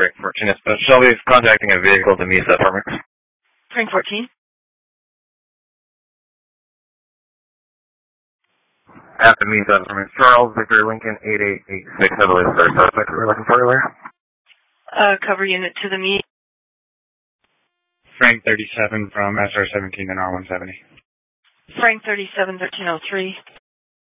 Frank 14. Shelby's contacting a vehicle to Mesa Apartments. Frank 14. At the Mesa Apartments. Charles Victor Lincoln 8886. I believe is our suspect we're looking for earlier. Cover unit to the meet. Frank 37 from SR 17 and R170. Frank 37, 1303.